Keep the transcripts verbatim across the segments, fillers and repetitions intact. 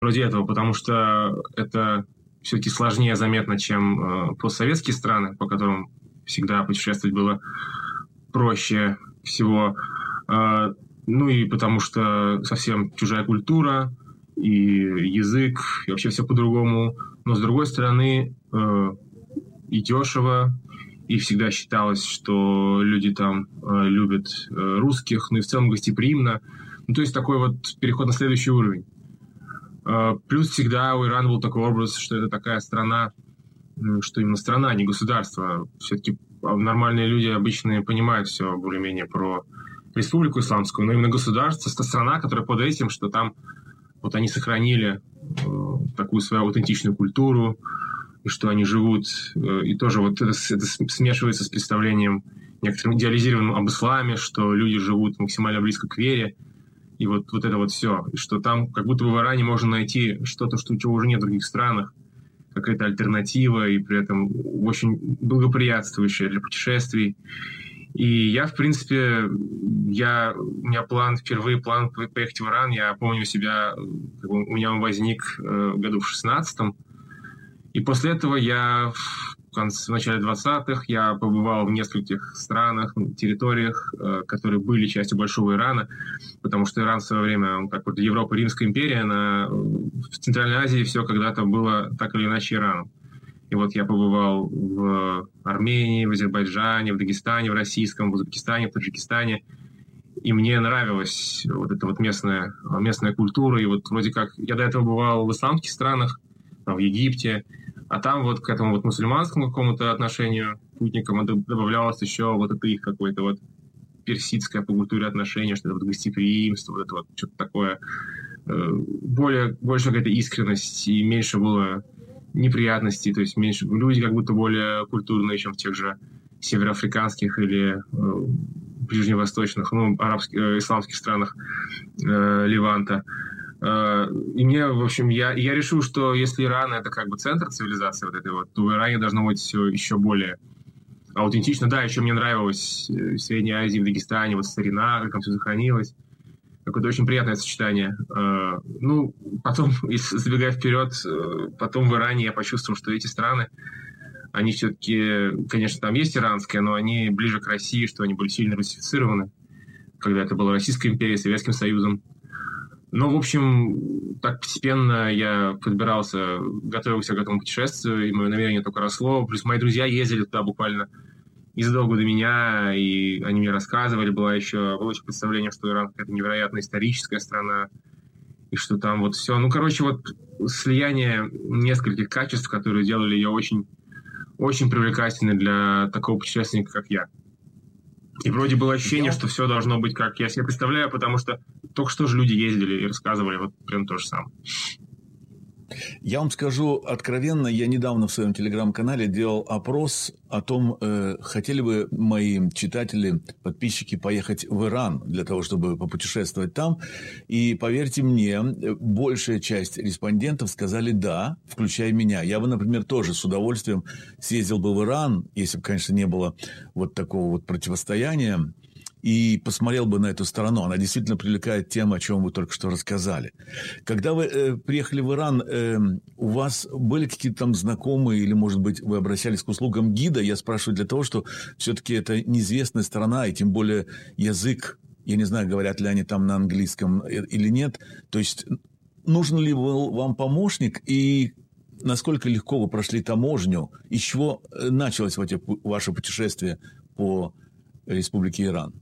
вроде этого, потому что это все-таки сложнее заметно, чем э, постсоветские страны, по которым всегда путешествовать было проще всего. Э, ну и потому что совсем чужая культура и язык, и вообще все по-другому. Но с другой стороны, э, и дешево, и всегда считалось, что люди там э, любят э, русских, ну и в целом гостеприимно. Ну, то есть такой вот переход на следующий уровень. Э, плюс всегда у Ирана был такой образ, что это такая страна, что именно страна, а не государство. Все-таки нормальные люди обычно понимают все более-менее про республику исламскую, но именно государство, это страна, которая под этим, что там вот они сохранили э, такую свою аутентичную культуру, и что они живут, э, и тоже вот это, это смешивается с представлением некоторым идеализированным об исламе, что люди живут максимально близко к вере, и вот, вот это вот все, и что там как будто бы в Иране можно найти что-то, что, чего уже нет в других странах, какая-то альтернатива, и при этом очень благоприятствующая для путешествий. И я, в принципе, я, у меня план, впервые план поехать в Иран, я помню себя, у меня он возник в году в шестнадцатом, и после этого я в, конце, в начале двадцатых я побывал в нескольких странах, территориях, которые были частью Большого Ирана, потому что Иран в свое время, он как вот Европа, Римская империя, она, в Центральной Азии все когда-то было так или иначе Ираном. И вот я побывал в Армении, в Азербайджане, в Дагестане, в Российском, в Узбекистане, в Таджикистане. И мне нравилась вот эта вот местная, местная культура. И вот вроде как я до этого бывал в исламских странах, в Египте, а там вот к этому вот мусульманскому какому-то отношению путникам добавлялось еще вот это их какое-то вот персидское по культуре отношение, что это вот гостеприимство, вот это вот что-то такое. Более, больше какая-то искренность и меньше было неприятностей, то есть меньше, люди как будто более культурные, чем в тех же североафриканских или э, ближневосточных, ну, арабских, э, исламских странах э, Леванта. Э, и мне, в общем, я, я решил, что если Иран — это как бы центр цивилизации вот этой вот, то в Иране должно быть все еще более аутентично. Да, еще мне нравилось в Средней Азии, в Дагестане, вот старина, как там все сохранилось. Какое-то очень приятное сочетание. Ну, потом, забегая вперед, потом в Иране я почувствовал, что эти страны, они все-таки, конечно, там есть иранское, но они ближе к России, что они были сильно русифицированы, когда это была Российская империя, Советским Союзом. Но, в общем, так постепенно я подбирался, готовился к этому путешествию, и мое намерение только росло. Плюс мои друзья ездили туда буквально незадолго до меня, и они мне рассказывали, было еще, было еще представление, что Иран какая-то невероятно историческая страна, и что там вот все. Ну, короче, вот слияние нескольких качеств, которые делали ее очень, очень привлекательной для такого путешественника, как я. И вроде было ощущение, я... что все должно быть, как я себе представляю, потому что только что же люди ездили и рассказывали вот прям то же самое. Я вам скажу откровенно, я недавно в своем телеграм-канале делал опрос о том, э, хотели бы мои читатели, подписчики поехать в Иран для того, чтобы попутешествовать там. И поверьте мне, большая часть респондентов сказали «да», включая меня. Я бы, например, тоже с удовольствием съездил бы в Иран, если бы, конечно, не было вот такого вот противостояния, и посмотрел бы на эту страну. Она действительно привлекает тем, о чем вы только что рассказали. Когда вы э, приехали в Иран, э, у вас были какие-то там знакомые, или, может быть, вы обращались к услугам гида? Я спрашиваю для того, что все-таки это неизвестная страна, и тем более язык, я не знаю, говорят ли они там на английском или нет. То есть, нужен ли был вам помощник, и насколько легко вы прошли таможню, и с чего началось ваше путешествие по Республике Иран?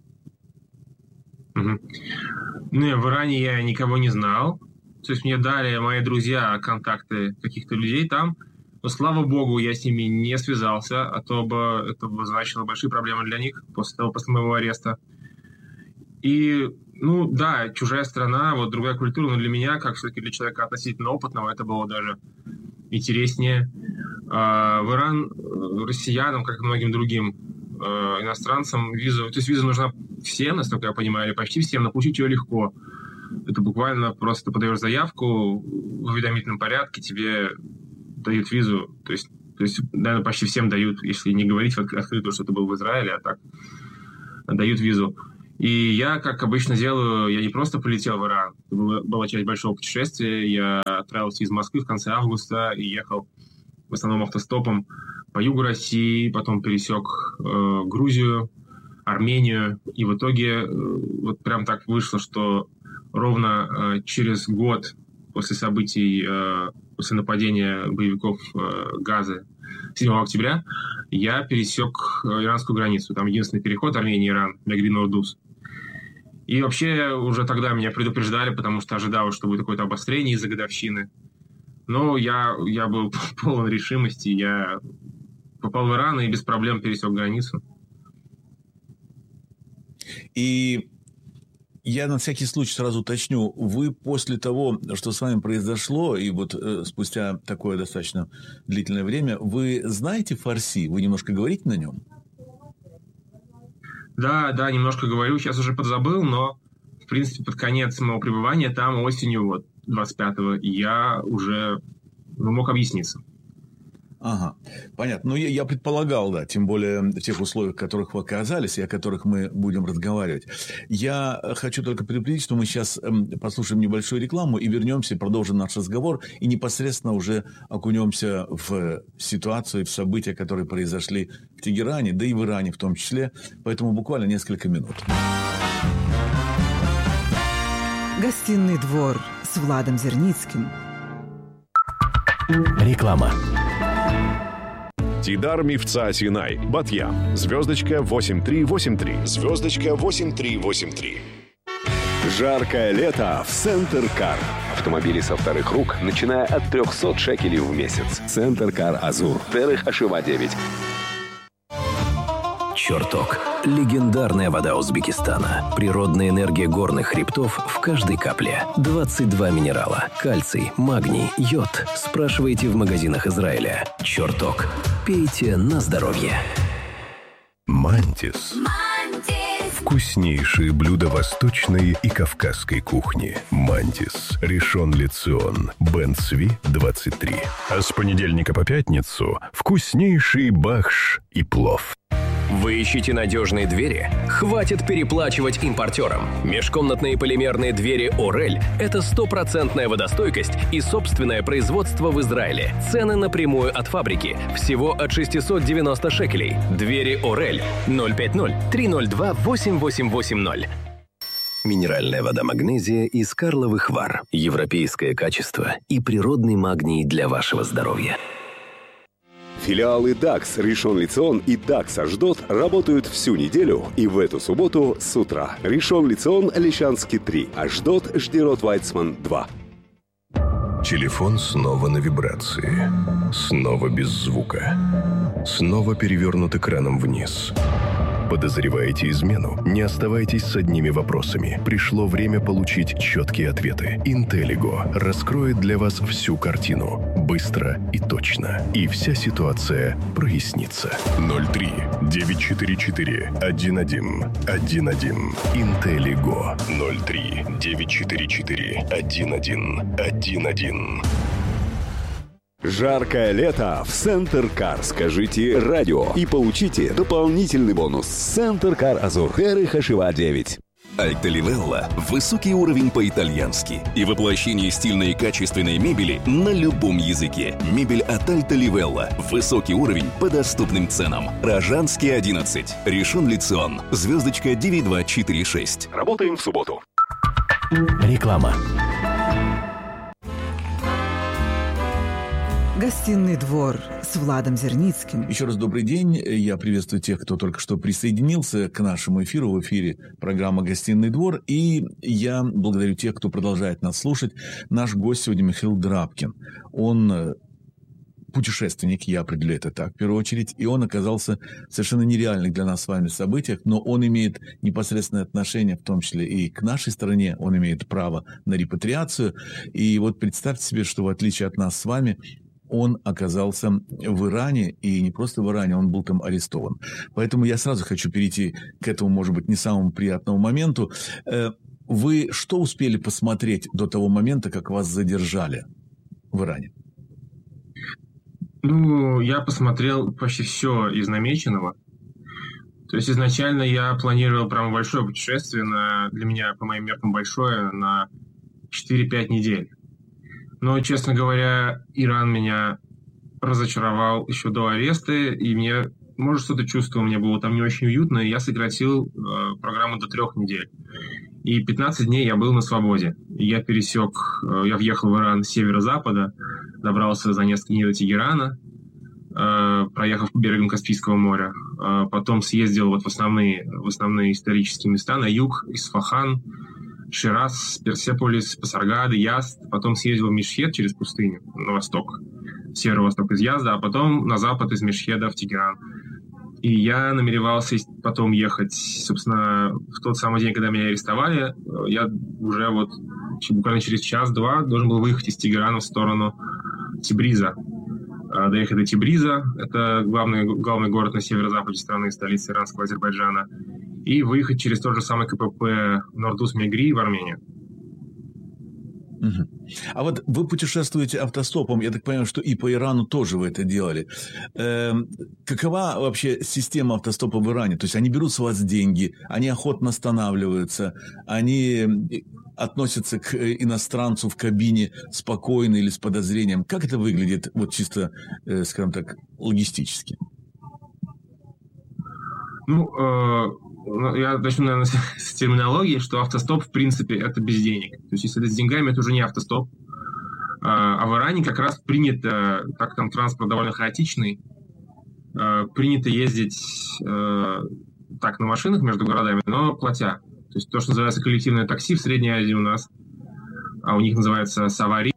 Угу. Ну, в Иране я никого не знал. То есть мне дали мои друзья контакты каких-то людей там. Но, слава богу, я с ними не связался, а то бы это бы значило большие проблемы для них после того, после моего ареста. И, ну, да, чужая страна, вот другая культура, но для меня, как все-таки для человека относительно опытного, это было даже интереснее. А в Иран россиянам, как и многим другим иностранцам, визу, то есть виза нужна всем, насколько я понимаю, или почти всем, но получить ее легко. Это буквально просто подаешь заявку в уведомительном порядке, тебе дают визу, то есть, то есть наверное, почти всем дают, если не говорить открыто, что ты был в Израиле, а так дают визу. И я, как обычно делаю, я не просто полетел в Иран. Это была, была часть большого путешествия. Я отправился из Москвы в конце августа и ехал в основном автостопом по югу России, потом пересек э, Грузию, Армению. И в итоге э, вот прям так вышло, что ровно э, через год после событий, э, после нападения боевиков э, Газы седьмого октября, я пересек иранскую границу. Там единственный переход Армения-Иран, Мегрин-Ордус. И вообще уже тогда меня предупреждали, потому что ожидалось, что будет какое-то обострение из-за годовщины. Но я, я был полон решимости, я попал в Иран и без проблем пересек границу. И я на всякий случай сразу уточню, вы после того, что с вами произошло, и вот э, спустя такое достаточно длительное время, вы знаете фарси? Вы немножко говорите на нем? Да, да, немножко говорю, сейчас уже подзабыл, но, в принципе, под конец моего пребывания там осенью, вот, двадцать пятого, я уже ну, мог объясниться. Ага, понятно. Ну, я, я предполагал, да, тем более в тех условиях, в которых вы оказались и о которых мы будем разговаривать. Я хочу только предупредить, что мы сейчас послушаем небольшую рекламу и вернемся, продолжим наш разговор и непосредственно уже окунемся в ситуацию, в события, которые произошли в Тегеране, да и в Иране в том числе. Поэтому буквально несколько минут. Гостиный двор с Владом Зерницким. Реклама. Тидар Мифца Синай, Батьям, звездочка восемь три восемь три, звездочка восемь три восемь три. Жаркое лето в Центр Кар. Автомобили со вторых рук, начиная от трехсот шекелей в месяц. Центр Кар Азур. Терых Ашива девять. Чертог. Легендарная вода Узбекистана. Природная энергия горных хребтов в каждой капле. двадцать два минерала. Кальций, магний, йод. Спрашивайте в магазинах Израиля. Чертог. Пейте на здоровье. Мантис. Вкуснейшие блюда восточной и кавказской кухни. Мантис. Ришон Ле Цион. Бен Цви, двадцать три. А с понедельника по пятницу вкуснейший бахш и плов. Вы ищете надежные двери? Хватит переплачивать импортерам. Межкомнатные полимерные двери «Орель» — это стопроцентная водостойкость и собственное производство в Израиле. Цены напрямую от фабрики. Всего от шестьсот девяносто шекелей. Двери «Орель» ноль пять ноль три ноль два восемь восемь восемь ноль. Минеральная вода «Магнезия» из Карловых Вар. Европейское качество и природный магний для вашего здоровья. Филиалы дакс Ришон Ле Цион и дакс Ашдод работают всю неделю и в эту субботу с утра. Ришон Ле Цион, Лещанский три, Ашдод, Ждерот Вайцман два. Телефон снова на вибрации. Снова без звука. Снова перевернут экраном вниз. Подозреваете измену? Не оставайтесь с одними вопросами. Пришло время получить четкие ответы. Интеллиго раскроет для вас всю картину. Быстро и точно. И вся ситуация прояснится. ноль три девять четыре четыре один один один один. Интеллиго. ноль три девять четыре четыре один один один один. Жаркое лето в Центр Кар. Скажите радио и получите дополнительный бонус. Центр Кар Азур. Терых Ашива девять. Альта Ливелла – высокий уровень по-итальянски и воплощение стильной и качественной мебели на любом языке. Мебель от Альта Ливелла – высокий уровень по доступным ценам. Рожанский одиннадцать, Ришон Ле Цион, звездочка девять два четыре шесть. Работаем в субботу. Реклама. Гостиный двор с Владом Зерницким. Еще раз добрый день. Я приветствую тех, кто только что присоединился к нашему эфиру. В эфире программа «Гостиный двор». И я благодарю тех, кто продолжает нас слушать. Наш гость сегодня Михаил Драбкин. Он путешественник, я определю это так, в первую очередь. И он оказался в совершенно нереальных для нас с вами событиях. Но он имеет непосредственное отношение, в том числе и к нашей стране. Он имеет право на репатриацию. И вот представьте себе, что в отличие от нас с вами, он оказался в Иране, и не просто в Иране, он был там арестован. Поэтому я сразу хочу перейти к этому, может быть, не самому приятному моменту. Вы что успели посмотреть до того момента, как вас задержали в Иране? Ну, я посмотрел почти все из намеченного. То есть изначально я планировал прям большое путешествие, на, для меня, по моим меркам, большое, на четыре-пять недель. Но, честно говоря, Иран меня разочаровал еще до ареста, и мне, может, что-то чувствовал, мне было там не очень уютно, и я сократил э, программу до трех недель. И пятнадцать дней я был на свободе. Я пересек, э, я въехал в Иран с северо-запада, добрался за несколько дней до Тегерана, э, проехав по берегам Каспийского моря. Э, потом съездил вот в основные, в основные исторические места, на юг, Исфахан, Шираз, Персеполис, Пасаргад, Язд. Потом съездил в Мешхед через пустыню, на восток, северо-восток из Язда, а потом на запад из Мешхеда в Тегеран. И я намеревался потом ехать, собственно, в тот самый день, когда меня арестовали. Я уже вот буквально через час-два должен был выехать из Тегерана в сторону Тебриза. Доехать до Тебриза, это главный, главный город на северо-западе страны, столица иранского Азербайджана, и выехать через тот же самый КПП Нордус-Мегри в Армению. Угу. А вот вы путешествуете автостопом, я так понимаю, что и по Ирану тоже вы это делали. Э, какова вообще система автостопа в Иране? То есть они берут с вас деньги, они охотно останавливаются, они относятся к иностранцу в кабине спокойно или с подозрением. Как это выглядит, вот чисто, э, скажем так, логистически? Ну, э... Я начну, наверное, с терминологии, что автостоп, в принципе, это без денег. То есть, если это с деньгами, это уже не автостоп. А в Иране как раз принято, так как там транспорт довольно хаотичный, принято ездить так на машинах между городами, но платя. То есть, то, что называется коллективное такси в Средней Азии у нас, а у них называется савари.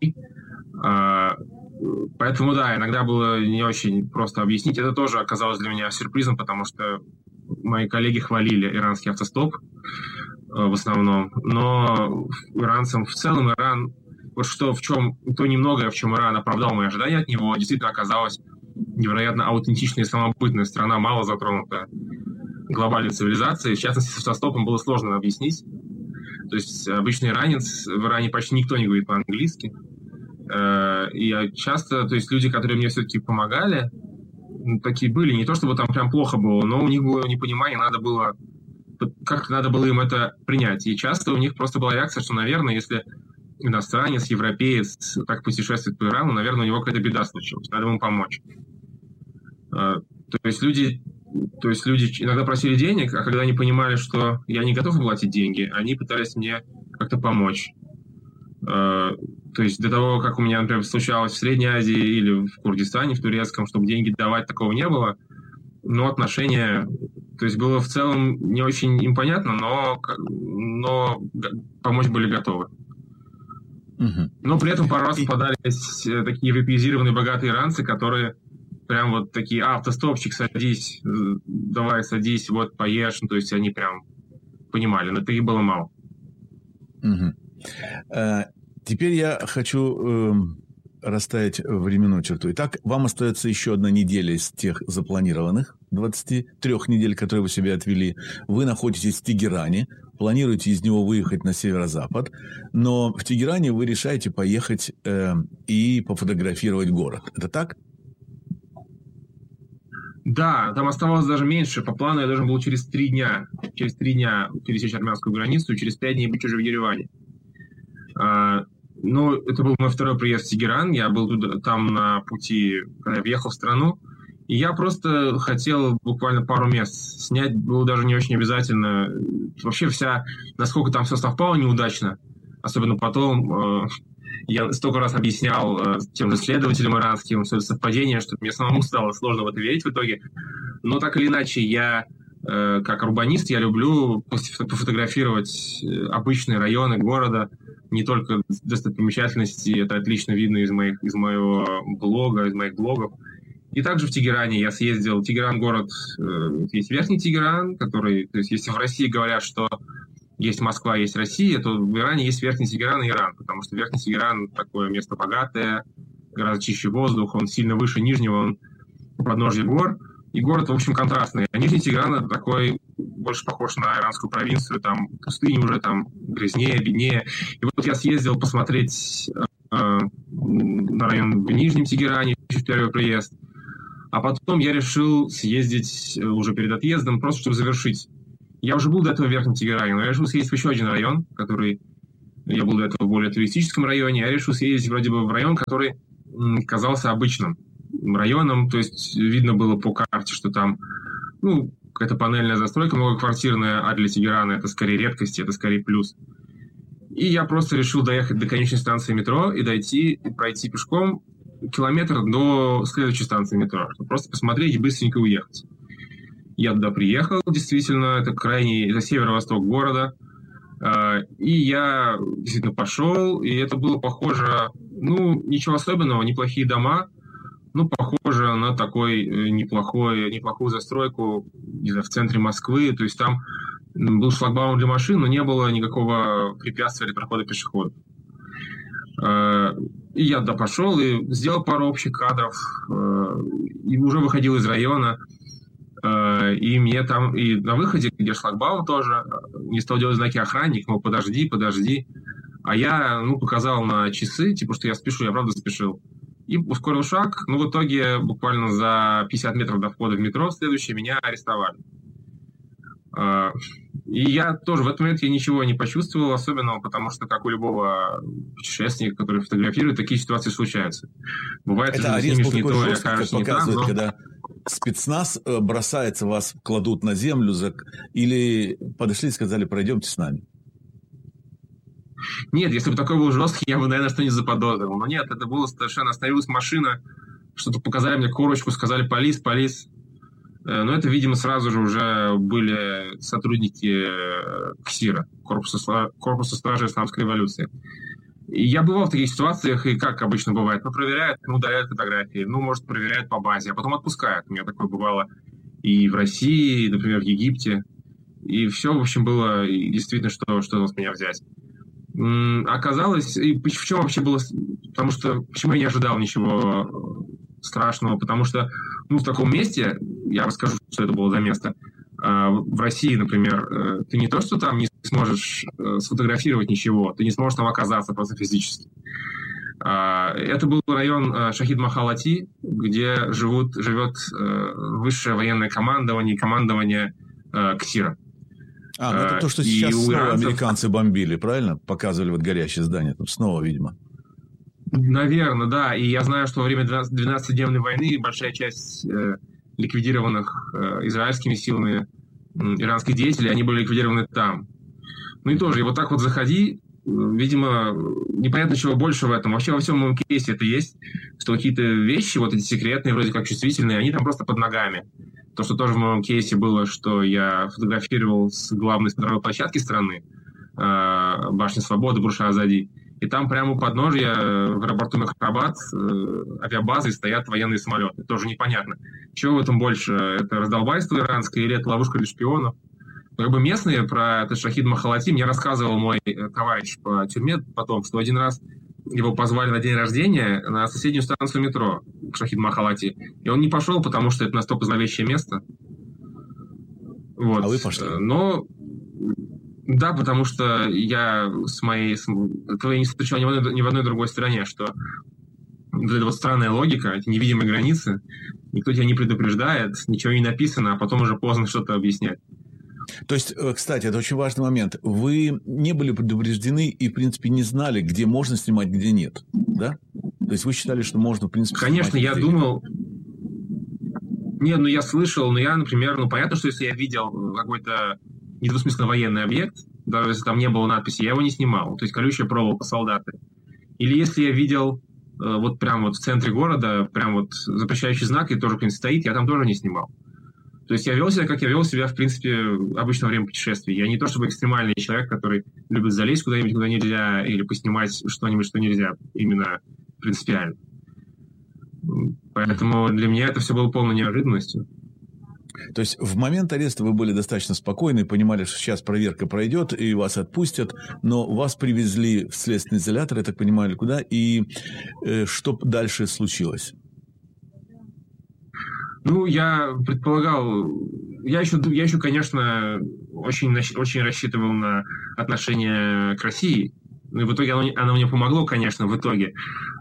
Поэтому, да, иногда было не очень просто объяснить. Это тоже оказалось для меня сюрпризом, потому что мои коллеги хвалили иранский автостоп э, в основном, но иранцам в целом Иран, вот что в чем, то немногое, в чем Иран оправдал мои ожидания от него, действительно оказалась невероятно аутентичная и самобытная страна, мало затронутая глобальной цивилизацией. В частности, с автостопом было сложно объяснить. То есть обычный иранец, в Иране почти никто не говорит по-английски. Э, и я часто, то есть люди, которые мне все-таки помогали, такие были, не то чтобы там прям плохо было, но у них было непонимание, надо было, как надо было им это принять. И часто у них просто была реакция, что, наверное, если иностранец, европеец так путешествует по Ирану, наверное, у него какая-то беда случилась, надо ему помочь. То есть люди, то есть люди иногда просили денег, а когда они понимали, что я не готов платить деньги, они пытались мне как-то помочь. То есть до того, как у меня, например, случалось в Средней Азии или в Курдистане, в турецком, чтобы деньги давать, такого не было. Но отношения... То есть было в целом не очень им понятно, но, но помочь были готовы. Угу. Но при этом пару раз попадались такие европеизированные богатые иранцы, которые прям вот такие: а, автостопчик, садись, давай садись, вот поешь. Ну, то есть они прям понимали, но таких было мало. Угу. Теперь я хочу э, расставить временную черту. Итак, вам остается еще одна неделя из тех запланированных двадцати трёх недель, которые вы себе отвели. Вы находитесь в Тегеране, планируете из него выехать на северо-запад, но в Тегеране вы решаете поехать э, и пофотографировать город. Это так? Да, там оставалось даже меньше. По плану я должен был через три дня, через три дня пересечь армянскую границу, и через пять дней быть уже в Ереване. А, ну, это был мой второй приезд в Тегеран. Я был туда, там на пути, когда я въехал в страну. И я просто хотел буквально пару мест снять. Было даже не очень обязательно. Вообще вся, насколько там все совпало неудачно. Особенно потом. Э, я столько раз объяснял э, тем же следователям иранским все это совпадение, что мне самому стало сложно в это верить в итоге. Но так или иначе, я, э, как урбанист, я люблю пофотографировать обычные районы города, не только достопримечательности, это отлично видно из моих, из моего блога, из моих блогов. И также в Тегеране я съездил. Тегеран город, э, есть Верхний Тегеран, который, то есть если в России говорят, что есть Москва, есть Россия, то в Иране есть Верхний Тегеран и Иран, потому что Верхний Тегеран такое место богатое, гораздо чище воздух, он сильно выше Нижнего, он у подножья гор, и город, в общем, контрастный. А Нижний Тегеран это такой, больше похож на иранскую провинцию, там пустыни уже, там грязнее, беднее. И вот я съездил посмотреть э, на район в Нижнем Тегеране, еще в первый приезд. А потом я решил съездить уже перед отъездом, просто чтобы завершить. Я уже был до этого в Верхнем Тегеране, но я решил съездить в еще один район, который... Я был до этого в более туристическом районе, я решил съездить вроде бы в район, который казался обычным районом, то есть видно было по карте, что там, ну, какая-то панельная застройка многоквартирная, а для Тегерана это скорее редкость, это скорее плюс. И я просто решил доехать до конечной станции метро и дойти, и пройти пешком километр до следующей станции метро, чтобы просто посмотреть и быстренько уехать. Я туда приехал, действительно, это крайний, это северо-восток города, и я действительно пошел, и это было похоже, ну, ничего особенного, неплохие дома, ну, похоже на такой неплохой, неплохую застройку, не знаю, в центре Москвы, то есть там был шлагбаум для машин, но не было никакого препятствия для прохода пешеходов. И я туда пошел и сделал пару общих кадров, и уже выходил из района, и мне там, и на выходе, где шлагбаум тоже, не стал делать знаки охранник, мол, подожди, подожди. А я, ну, показал на часы, типа, что я спешу, я правда спешил. И ускорил шаг, но в итоге буквально за пятьдесят метров до входа в метро следующее меня арестовали. И я тоже в этот момент я ничего не почувствовал особенного, потому что, как у любого путешественника, который фотографирует, такие ситуации случаются. Бывает, это что арест был не такой то, жесткий, как окажешься не показывает, там, но... когда спецназ бросается, вас кладут на землю, или подошли и сказали, пройдемте с нами? Нет, если бы такой был жесткий, я бы, наверное, что-нибудь заподозрил. Но нет, это было совершенно... Остановилась машина, что-то показали мне корочку, сказали «полис, полис». Но это, видимо, сразу же уже были сотрудники КСИРа, Корпуса, Корпуса Стражи Исламской революции. И я бывал в таких ситуациях, и как обычно бывает, ну, проверяют, ну, удаляют фотографии, ну, может, проверяют по базе, а потом отпускают. У меня такое бывало и в России, и, например, в Египте. И все, в общем, было действительно, что, что с меня взять. М-м, оказалось, и в чем вообще было... Потому что, почему я не ожидал ничего страшного, потому что, ну, в таком месте, я расскажу, что это было за место, в России, например, ты не то, что там не сможешь сфотографировать ничего, ты не сможешь там оказаться просто физически. Это был район Шахид-Махалати, где живут, живет высшее военное командование, командование КСИРа. А, ну это то, что сейчас снова иранцев... американцы бомбили, правильно? Показывали вот горящее здание, там снова, видимо. Наверное, да. И я знаю, что во время двенадцатидневной войны большая часть э, ликвидированных э, израильскими силами э, иранских деятелей, они были ликвидированы там. Ну и тоже, и вот так вот заходи, видимо, непонятно чего больше в этом. Вообще во всем моем кейсе это есть, что какие-то вещи, вот эти секретные, вроде как чувствительные, они там просто под ногами. То, что тоже в моем кейсе было, что я фотографировал с главной смотровой площадки страны, э, башни Свободы, Бурж-Азади. И там прямо у подножья в аэропорту Мехрабад авиабазы стоят военные самолеты. Тоже непонятно. Чего в этом больше? Это раздолбайство иранское или это ловушка для шпионов? Но как бы местные про этот Шахид Махалати мне рассказывал мой товарищ по тюрьме потом, что один раз его позвали на день рождения на соседнюю станцию метро Шахид Махалати. И он не пошел, потому что это настолько зловещее место. Вот. А вы пошли? Но... Да, потому что я с моей... Этого я не встречал ни в одной, ни в одной другой стране, что вот эта вот странная логика, эти невидимые границы, никто тебя не предупреждает, ничего не написано, а потом уже поздно что-то объяснять. То есть, кстати, это очень важный момент. Вы не были предупреждены и, в принципе, не знали, где можно снимать, где нет, да? То есть вы считали, что можно, в принципе, Конечно, снимать, я думал... Нет, ну я слышал, но я, например, ну понятно, что если я видел какой-то недвусмысленно военный объект, даже если там не было надписи, я его не снимал. То есть колючая проволока, солдаты. Или если я видел э, вот прям вот в центре города, прям вот запрещающий знак, и тоже, в принципе, стоит, я там тоже не снимал. То есть я вел себя, как я вел себя, в принципе, обычно во время путешествий. Я не то чтобы экстремальный человек, который любит залезть куда-нибудь, куда нельзя, или поснимать что-нибудь, что нельзя, именно принципиально. Поэтому для меня это все было полной неожиданностью. То есть в момент ареста вы были достаточно спокойны, понимали, что сейчас проверка пройдет и вас отпустят, но вас привезли в следственный изолятор, я так понимаю, куда, и э, что дальше случилось? Ну, я предполагал... Я еще, я еще конечно, очень, очень рассчитывал на отношение к России. Ну, и в итоге оно, оно мне помогло, конечно, в итоге.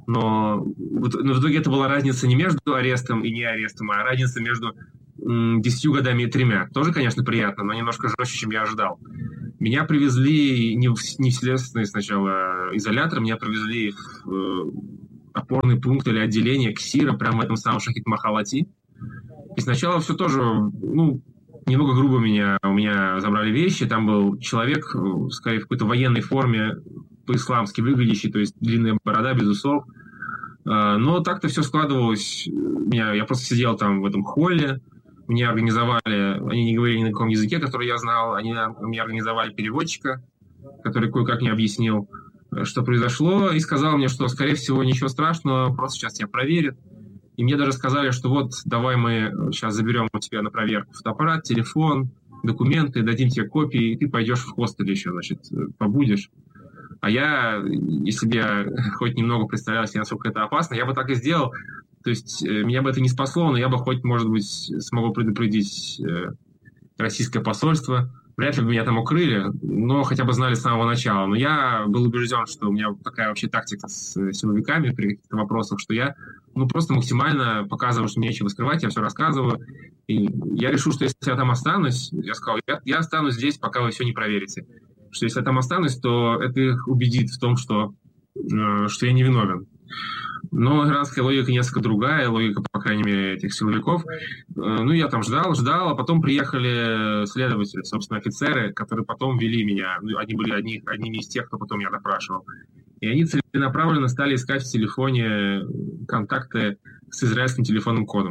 Но в, но в итоге это была разница не между арестом и не арестом, а разница между м, десятью годами и тремя. Тоже, конечно, приятно, но немножко жестче, чем я ожидал. Меня привезли не в, не в следственный сначала изолятор, меня привезли в э, опорный пункт или отделение КСИРа прямо в этом самом Шахид-Махалати. И сначала все тоже, ну, немного грубо меня, у меня забрали вещи, там был человек, скорее, в какой-то военной форме, по-исламски выглядящий, то есть длинная борода, без усов. Но так-то все складывалось. Я, я просто сидел там в этом холле, мне организовали, они не говорили ни на каком языке, который я знал, они мне организовали переводчика, который кое-как мне объяснил, что произошло, и сказал мне, что, скорее всего, ничего страшного, просто сейчас тебя проверят. И мне даже сказали, что вот, давай мы сейчас заберем у тебя на проверку фотоаппарат, телефон, документы, дадим тебе копии, и ты пойдешь в хостел еще, значит, побудешь. А я, если бы я хоть немного представлял себе, насколько это опасно, я бы так и сделал. То есть меня бы это не спасло, но я бы хоть, может быть, смогу предупредить российское посольство. Вряд ли бы меня там укрыли, но хотя бы знали с самого начала. Но я был убежден, что у меня такая вообще тактика с силовиками при каких-то вопросах, что я ну, просто максимально показываю, что мне нечего скрывать, я все рассказываю. И я решил, что если я там останусь, я сказал, я, я останусь здесь, пока вы все не проверите. Что если я там останусь, то это их убедит в том, что, э, что я не виновен. Но иранская логика несколько другая, логика, по крайней мере, этих силовиков. Э, ну, я там ждал, ждал, а потом приехали следователи, собственно, офицеры, которые потом вели меня. Они были одни, одними из тех, кто потом меня допрашивал. И они целенаправленно стали искать в телефоне контакты с израильским телефонным кодом.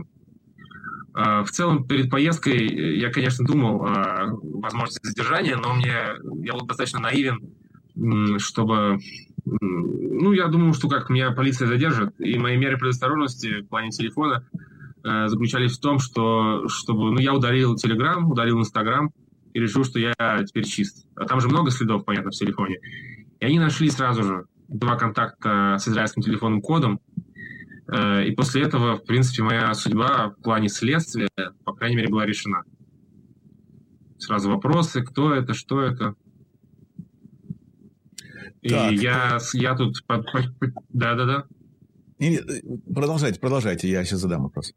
В целом, перед поездкой я, конечно, думал о возможности задержания, но мне, я был достаточно наивен, чтобы... Ну, я думал, что как меня полиция задержит, и мои меры предосторожности в плане телефона заключались в том, что чтобы, ну, я удалил Telegram, удалил Instagram и решил, что я теперь чист. А там же много следов, понятно, в телефоне. И они нашли сразу же два контакта с израильским телефонным кодом. И после этого, в принципе, моя судьба в плане следствия, по крайней мере, была решена. Сразу вопросы, кто это, что это. И так. я, я тут... Да-да-да. Продолжайте, продолжайте, я сейчас задам вопрос.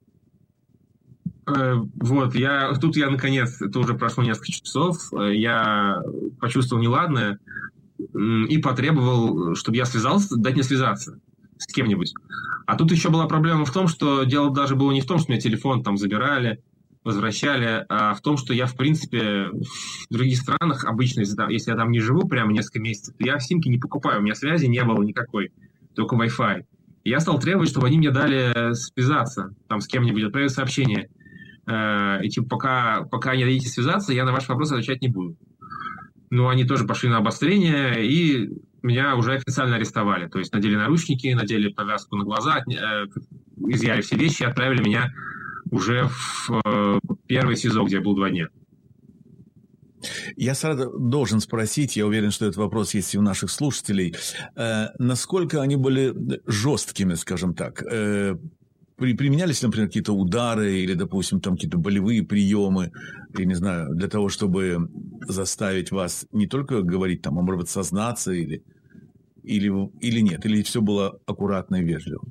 Вот, я, тут я, наконец, это уже прошло несколько часов, я почувствовал неладное и потребовал, чтобы я связался, дать мне связаться с кем-нибудь. А тут еще была проблема в том, что дело даже было не в том, что мне телефон там забирали, возвращали, а в том, что я, в принципе, в других странах обычно, если, если я там не живу прямо несколько месяцев, то я в симке не покупаю, у меня связи не было никакой, только Wi-Fi. И я стал требовать, чтобы они мне дали связаться там с кем-нибудь, отправить сообщение. И типа, пока, пока не дадите связаться, я на ваши вопросы отвечать не буду. Но они тоже пошли на обострение, и меня уже официально арестовали. То есть надели наручники, надели повязку на глаза, изъяли все вещи и отправили меня уже в первый СИЗО, где я был два дня. Я сразу должен спросить, я уверен, что этот вопрос есть и у наших слушателей, э, насколько они были жесткими, скажем так, э, применялись, например, какие-то удары или, допустим, там какие-то болевые приемы, я не знаю, для того, чтобы заставить вас не только говорить, там, а может быть, сознаться или, или, или нет, или все было аккуратно и вежливо?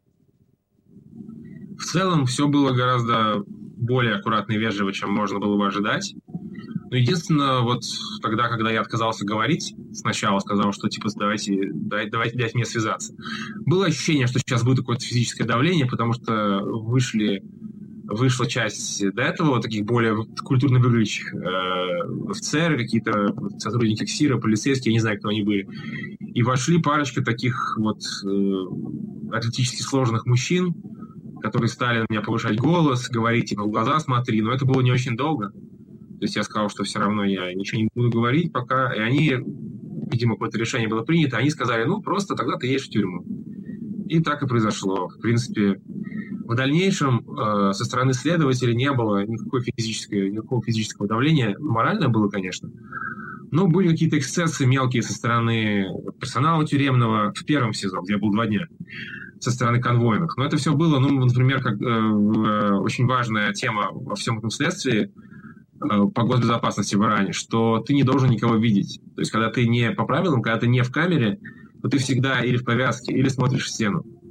В целом все было гораздо более аккуратно и вежливо, чем можно было бы ожидать. Но единственное, вот тогда, когда я отказался говорить, сначала сказал, что типа давайте, давайте, давайте дать мне связаться, было ощущение, что сейчас будет какое-то физическое давление, потому что вышли, вышла часть до этого вот таких более культурно выглядящих э, офицеры, какие-то сотрудники КСИРа, полицейские, я не знаю, кто они были. И вошли парочка таких вот э, атлетически сложных мужчин, которые стали на меня повышать голос, говорить, типа, в глаза смотри, но это было не очень долго. То есть я сказал, что все равно я ничего не буду говорить пока. И они, видимо, какое-то решение было принято. Они сказали, ну, просто тогда ты едешь в тюрьму. И так и произошло. В принципе, в дальнейшем э, со стороны следователей не было никакой физической, никакого физического давления. Моральное было, конечно. Но были какие-то эксцессы мелкие со стороны персонала тюремного в первом СИЗО, где я был два дня, со стороны конвойных. Но это все было, ну, например, как э, э, очень важная тема во всем этом следствии, по госбезопасности в Иране, что ты не должен никого видеть. То есть, когда ты не по правилам, когда ты не в камере, то ты всегда или в повязке, или смотришь в стену.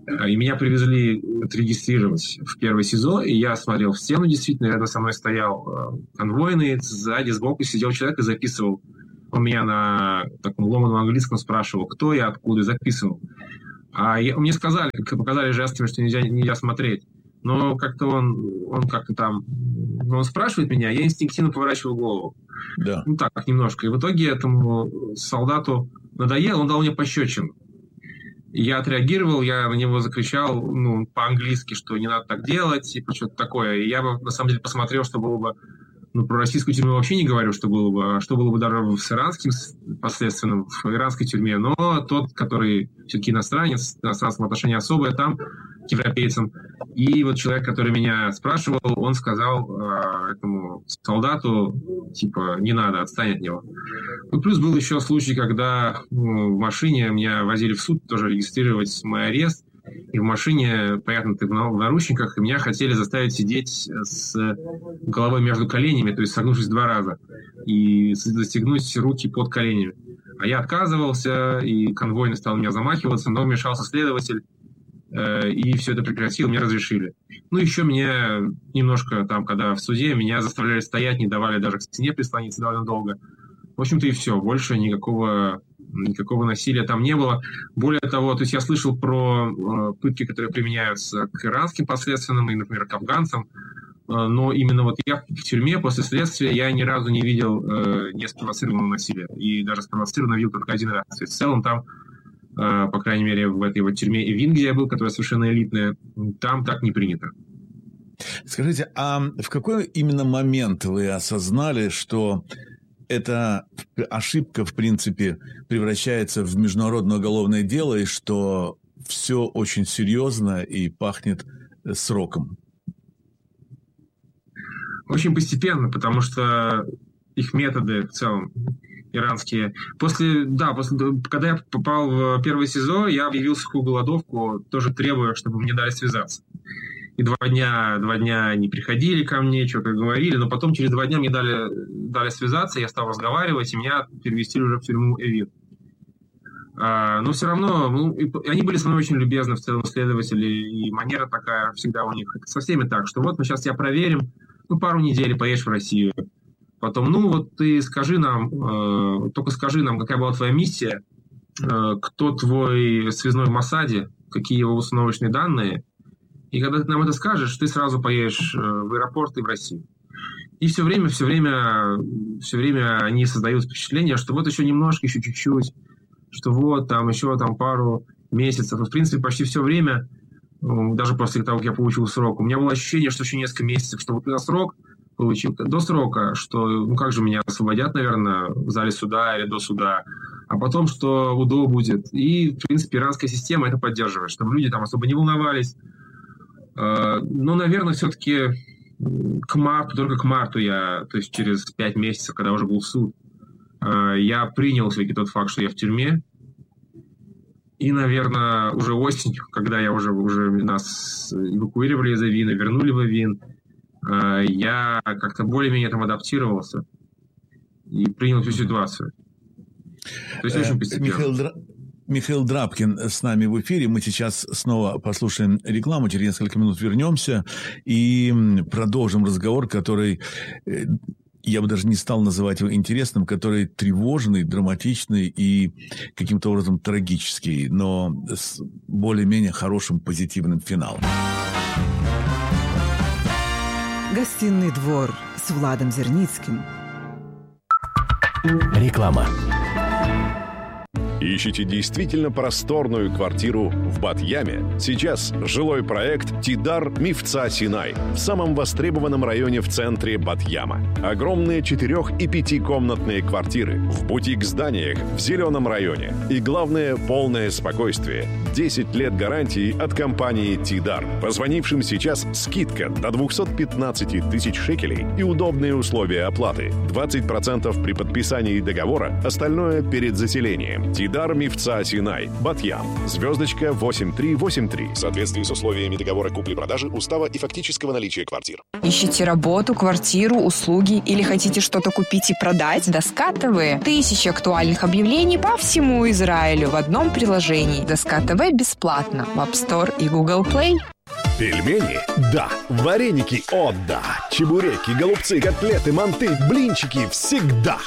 И меня привезли отрегистрировать в первый СИЗО, и я смотрел в стену, действительно, рядом со мной стоял конвойный, сзади, сбоку сидел человек и записывал. Он меня на таком ломаном английском спрашивал, кто я, откуда, и записывал. А я, мне сказали, показали жестами, что нельзя, нельзя смотреть. Но как-то он, он как-то там... Он спрашивает меня, я инстинктивно поворачиваю голову. Да. Ну так, немножко. И в итоге этому солдату надоело, он дал мне пощечину. Я отреагировал, я на него закричал, ну, по-английски, что не надо так делать, типа что-то такое. И я бы, на самом деле, посмотрел, что было бы... Ну, про российскую тюрьму вообще не говорю, что было бы, а что было бы даже с иранским последственно, в иранской тюрьме. Но тот, который все-таки иностранец, иностранцам отношение особое там, к европейцам. И вот человек, который меня спрашивал, он сказал э, этому солдату, типа, не надо, отстань от него. Ну, плюс был еще случай, когда ну, в машине меня возили в суд тоже регистрировать мой арест. И в машине, понятно, ты в наручниках, и меня хотели заставить сидеть с головой между коленями, то есть согнувшись два раза, и застегнуть руки под коленями. А я отказывался, и конвойный стал меня замахиваться, но вмешался следователь, э, и все это прекратил, мне разрешили. Ну, еще мне немножко там, когда в суде, меня заставляли стоять, не давали даже к стене прислониться довольно долго. В общем-то и все, больше никакого... Никакого насилия там не было. Более того, то есть я слышал про э, пытки, которые применяются к иранским последственным и, например, к афганцам, э, но именно вот я в тюрьме после следствия я ни разу не видел э, неспровоцированного насилия. И даже спровоцированного видел только один раз. То есть в целом там, э, по крайней мере, в этой вот тюрьме Эвин, где я был, которая совершенно элитная, там так не принято. Скажите, а в какой именно момент вы осознали, что эта ошибка, в принципе, превращается в международное уголовное дело, и что все очень серьезно и пахнет сроком? Очень постепенно, потому что их методы в целом иранские. После, да, после, когда я попал в первый СИЗО, я объявил сухую голодовку, тоже требуя, чтобы мне дали связаться. И два дня, два дня они приходили ко мне, что-то говорили, но потом через два дня мне дали, дали связаться, я стал разговаривать, и меня перевестили уже в тюрьму Эвин. А, но все равно, ну, и, они были со мной очень любезны, в целом, следователи, и манера такая всегда у них. Это со всеми так, что вот мы сейчас тебя проверим, ну, пару недель поедешь в Россию. Потом, ну, вот ты скажи нам, э, только скажи нам, какая была твоя миссия, э, кто твой связной в Моссаде, какие его установочные данные. И когда ты нам это скажешь, ты сразу поедешь в аэропорт и в Россию. И все время, все время, все время они создают впечатление, что вот еще немножко, еще чуть-чуть, что вот там еще там пару месяцев. И, в принципе, почти все время, даже после того, как я получил срок, у меня было ощущение, что еще несколько месяцев, что вот на срок получил, до срока, что ну как же меня освободят, наверное, в зале суда или до суда, а потом, что УДО будет. И, в принципе, иранская система это поддерживает, чтобы люди там особо не волновались. Но, наверное, все-таки к марту, только к марту я, то есть через пять месяцев, когда уже был суд, я принял все-таки тот факт, что я в тюрьме. И, наверное, уже осенью, когда я уже, уже нас эвакуировали из Эвина, вернули в Эвин, я как-то более-менее там адаптировался и принял всю ситуацию. То есть очень постепенно. Михаил Драбкин с нами в эфире. Мы сейчас снова послушаем рекламу, через несколько минут вернемся и продолжим разговор, который, я бы даже не стал называть его интересным, который тревожный, драматичный и каким-то образом трагический, но с более-менее хорошим позитивным финалом. Гостиный двор с Владом Зерницким. Реклама. Ищите действительно просторную квартиру в Бат-Яме? Сейчас жилой проект «Тидар Мифца Синай» в самом востребованном районе в центре Бат-Яма. Огромные четырех- и пятикомнатные квартиры в бутик-зданиях в зеленом районе. И главное, полное спокойствие. десять лет гарантии от компании «Тидар». Позвонившим сейчас скидка до двести пятнадцать тысяч шекелей и удобные условия оплаты. двадцать процентов при подписании договора, остальное перед заселением. «Тидар» Тидар Мифца Синай, Батьям. Звездочка восемь три восемь три. В соответствии с условиями договора купли-продажи, устава и фактического наличия квартир. Ищете работу, квартиру, услуги или хотите что-то купить и продать? Доска ТВ. Тысячи актуальных объявлений по всему Израилю в одном приложении. Доска ТВ бесплатно в App Store и Google Play. Пельмени? Да. Вареники? О, да. Чебуреки, голубцы, котлеты, манты, блинчики всегда.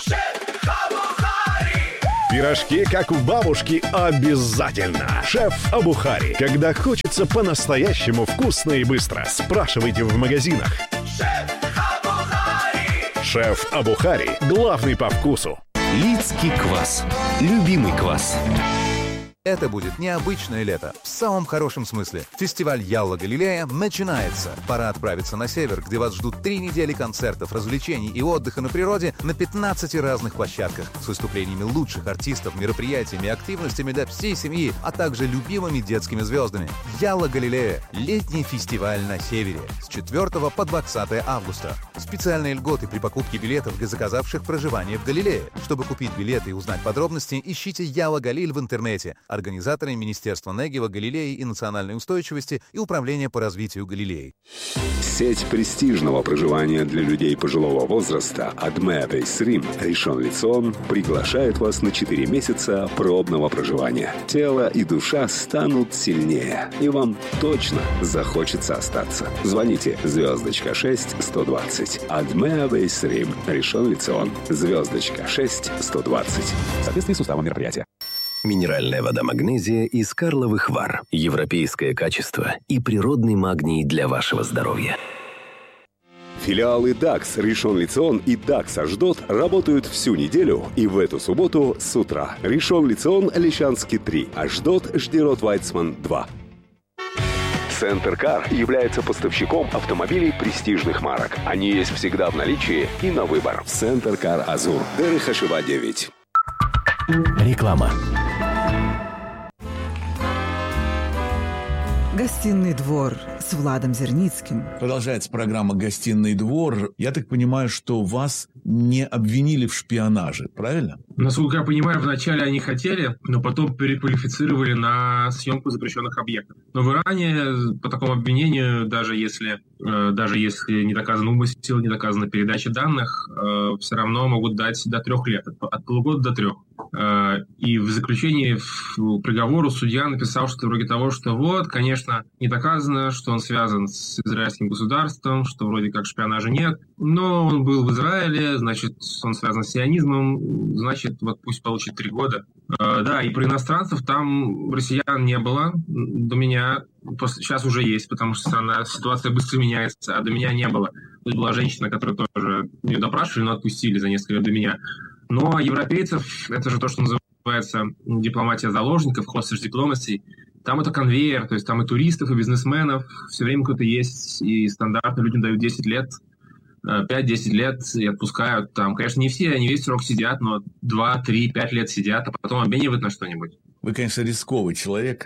Пирожки, как у бабушки, обязательно. Шеф Абухари. Когда хочется по-настоящему вкусно и быстро, спрашивайте в магазинах. Шеф Абухари. Шеф Абухари. Главный по вкусу. Лидский квас. Любимый квас. Это будет необычное лето, в самом хорошем смысле. Фестиваль Ялла Галилея начинается. Пора отправиться на север, где вас ждут три недели концертов, развлечений и отдыха на природе на пятнадцати разных площадках с выступлениями лучших артистов, мероприятиями и активностями для всей семьи, а также любимыми детскими звездами. Ялла Галилея – летний фестиваль на севере с четвёртого по двадцатое августа. Специальные льготы при покупке билетов для заказавших проживание в Галилее. Чтобы купить билеты и узнать подробности, ищите Ялла Галиль в интернете. Организаторы Министерства Негева, Галилеи и национальной устойчивости и Управление по развитию Галилеи. Сеть престижного проживания для людей пожилого возраста Адме Бейсрим Ришон Лицион приглашает вас на четыре месяца пробного проживания. Тело и душа станут сильнее, и вам точно захочется остаться. Звоните звездочка шесть сто двадцать. Адме Бейсрим Ришон Лицион. Звездочка шесть сто двадцать. В соответствии с уставом мероприятия. Минеральная вода магнезия из Карловых Вар. Европейское качество и природный магний для вашего здоровья. Филиалы дакс Ришон Лицион и дакс Ашдот работают всю неделю и в эту субботу с утра. Ришон Лицион Лещанский три, Ашдот Ждерот Вайцман два. Центр Кар является поставщиком автомобилей престижных марок. Они есть всегда в наличии и на выбор. Центр Кар Азур, Дерих Хашива девять. Реклама. Гостиный двор с Владом Зерницким. Продолжается программа «Гостиный двор». Я так понимаю, что вас не обвинили в шпионаже, правильно? Насколько я понимаю, вначале они хотели, но потом переквалифицировали на съемку запрещенных объектов. Но в Иране по такому обвинению, даже если, э, даже если не доказан умысел, не доказана передача данных, э, все равно могут дать до трех лет, от, от полугода до трех. Э, и в заключении в приговору судья написал что-то вроде того, что вот, конечно, не доказано, что он связан с израильским государством, что вроде как шпионажа нет, но он был в Израиле, значит, он связан с сионизмом, значит, вот пусть получит три года. Э, да, и про иностранцев там россиян не было. До меня, после, сейчас уже есть, потому что страна, ситуация быстро меняется, а до меня не было. Тут была женщина, которую тоже ее допрашивали, но отпустили за несколько лет до меня. Но европейцев, это же то, что называется дипломатия заложников, hostage diplomacy. Там это конвейер, то есть там и туристов, и бизнесменов, все время кто-то есть, и стандартно людям дают десять лет, пять-десять лет и отпускают. Там, конечно, не все, не весь срок сидят, но два, три, пять лет сидят, а потом обменивают на что-нибудь. Вы, конечно, рисковый человек.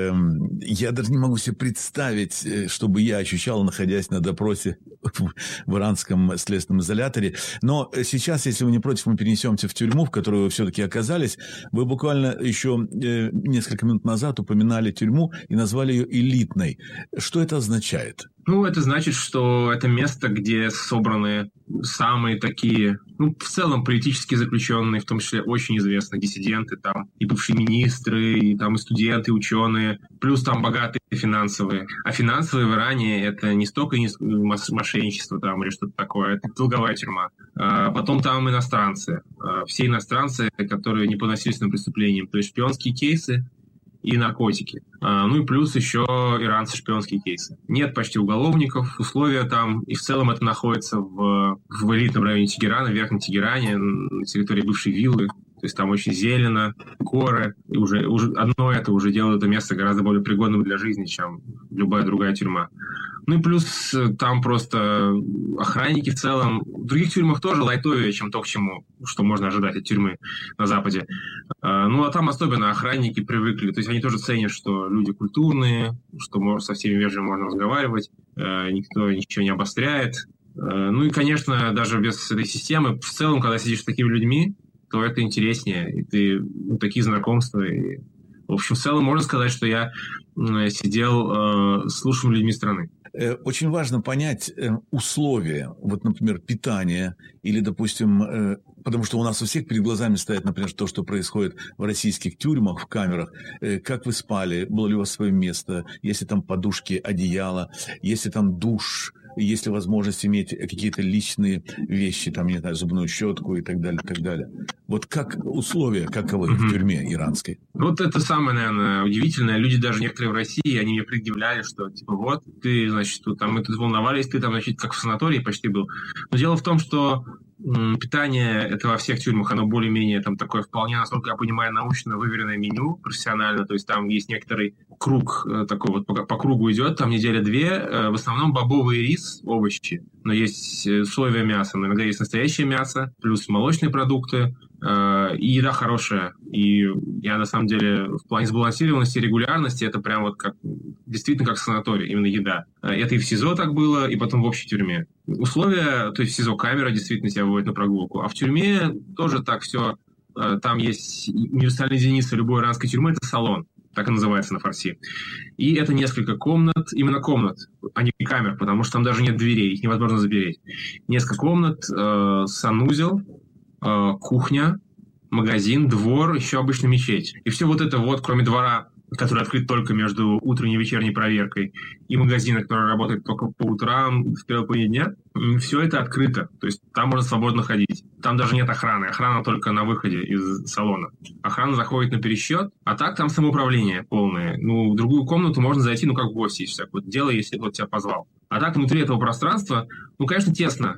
Я даже не могу себе представить, чтобы я ощущал, находясь на допросе в иранском следственном изоляторе. Но сейчас, если вы не против, мы перенесемся в тюрьму, в которой вы все-таки оказались. Вы буквально еще несколько минут назад упоминали тюрьму и назвали ее элитной. Что это означает? Ну, это значит, что это место, где собраны самые такие, ну, в целом политически заключенные, в том числе очень известные диссиденты, там и бывшие министры, и там и студенты, и ученые, плюс там богатые финансовые. А финансовые в Иране это не столько мошенничество там или что-то такое, это долговая тюрьма. А потом там иностранцы, все иностранцы, которые не поносили своим преступлением, то есть шпионские кейсы и наркотики. А, ну и плюс еще иранцы шпионские кейсы. Нет почти уголовников, условия там, и в целом это находится в, в элитном районе Тегерана, в Верхнем Тегеране, на территории бывшей виллы. То есть там очень зелено, горы, и уже, уже одно это уже делает это место гораздо более пригодным для жизни, чем любая другая тюрьма. Ну и плюс там просто охранники в целом. В других тюрьмах тоже лайтовее, чем то, к чему, что можно ожидать от тюрьмы на Западе. Ну а там особенно охранники привыкли. То есть они тоже ценят, что люди культурные, что со всеми вежливо можно разговаривать, никто ничего не обостряет. Ну и, конечно, даже без этой системы, в целом, когда сидишь с такими людьми, то это интереснее. И ты ну, такие знакомства. И, в общем, в целом можно сказать, что я э, сидел э, с лучшими людьми страны. Очень важно понять условия, вот, например, питания или, допустим, потому что у нас у всех перед глазами стоит, например, то, что происходит в российских тюрьмах, в камерах. Как вы спали, было ли у вас свое место, есть ли там подушки, одеяло, есть ли там душ, есть ли возможность иметь какие-то личные вещи, там, не знаю, зубную щетку и так далее, и так далее. Вот как условия, каковы mm-hmm. в тюрьме иранской? Вот это самое, наверное, удивительное. Люди даже некоторые в России, они мне предъявляли, что, типа, вот, ты, значит, тут, там, мы тут волновались, ты там, значит, как в санатории почти был. Но дело в том, что м, питание, это во всех тюрьмах, оно более-менее там такое вполне, насколько я понимаю, научно выверенное меню, профессионально, то есть там есть некоторый круг, э, такой вот по, по кругу идет, там неделя-две, э, в основном бобовый рис, овощи, но есть э, соевое мясо, но иногда есть настоящее мясо, плюс молочные продукты, э, и еда хорошая. И я, на самом деле, в плане сбалансированности и регулярности, это прям вот как, действительно как санаторий, именно еда. Это и в СИЗО так было, и потом в общей тюрьме. Условия, то есть в СИЗО камера действительно тебя выводит на прогулку, а в тюрьме тоже так все, там есть универсальная единица любой иранской тюрьмы, это салон. Так и называется на фарси. И это несколько комнат, именно комнат, а не камер, потому что там даже нет дверей, их невозможно запереть. Несколько комнат, э, санузел, э, кухня, магазин, двор, еще обычно мечеть. И все вот это вот, кроме двора, который открыт только между утренней и вечерней проверкой, и магазина, который работает только по утрам, в первой половине дня, все это открыто. То есть там можно свободно ходить. Там даже нет охраны. Охрана только на выходе из салона. Охрана заходит на пересчет, а так там самоуправление полное. Ну, в другую комнату можно зайти, ну, как в гости, если так вот делай, если вот тебя позвал. А так внутри этого пространства, ну, конечно, тесно.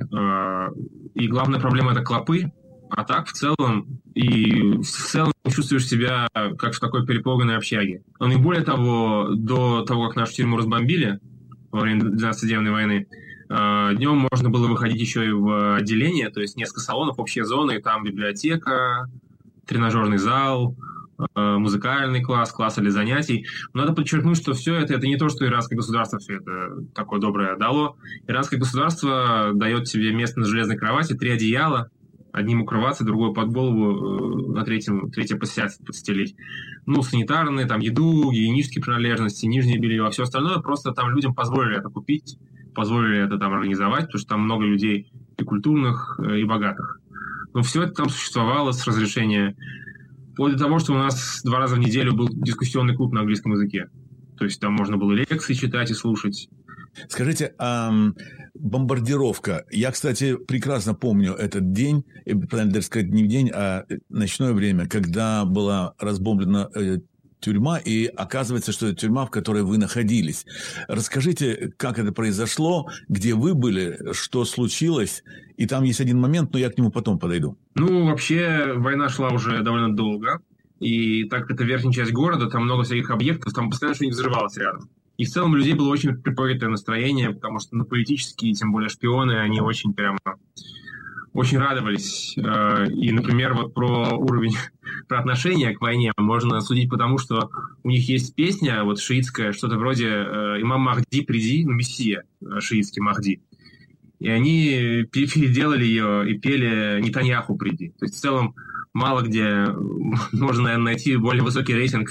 И главная проблема – это клопы. А так в целом, и в целом чувствуешь себя как в такой переполненной общаге. Но и более того, до того, как нашу тюрьму разбомбили во время двенадцатидневной войны, днем можно было выходить еще и в отделение, то есть несколько салонов, общие зоны, и там библиотека, тренажерный зал, музыкальный класс, классы для занятий. Но надо подчеркнуть, что все это, это не то, что иранское государство все это такое доброе дало. Иранское государство дает тебе место на железной кровати, три одеяла, одним укрываться, другой под голову, на третьем, третье подстелить. Ну, санитарные, там, еду, гигиенические принадлежности, нижнее белье, а все остальное просто там людям позволили это купить, позволили это там организовать, потому что там много людей и культурных, и богатых. Но все это там существовало с разрешения, вплоть до того, что у нас два раза в неделю был дискуссионный клуб на английском языке. То есть там можно было лекции читать и слушать. Скажите, а бомбардировка. Я, кстати, прекрасно помню этот день, правильно даже сказать, не день, а ночное время, когда была разбомблена э, тюрьма, и оказывается, что это тюрьма, в которой вы находились. Расскажите, как это произошло, где вы были, что случилось, и там есть один момент, но я к нему потом подойду. Ну, вообще, война шла уже довольно долго, и так как это верхняя часть города, там много всяких объектов, там постоянно что-нибудь взрывалось рядом. И в целом у людей было очень приподнятое настроение, потому что ну, политические, тем более шпионы, они очень прямо очень радовались. И, например, вот про уровень, про отношение к войне можно судить потому, что у них есть песня вот шиитская, что-то вроде «Имам Махди, приди», ну, мессия шиитский Махди. И они переделали ее и пели «Нетаньяху, приди». То есть в целом мало где можно, наверное, найти более высокий рейтинг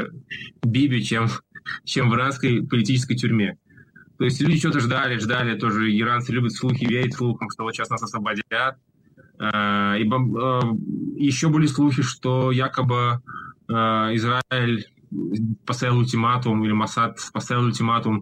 Биби, чем... чем в иранской политической тюрьме. То есть люди что-то ждали, ждали, тоже иранцы любят слухи, верят слухам, что вот сейчас нас освободят. И еще были слухи, что якобы Израиль поставил ультиматум, или Моссад поставил ультиматум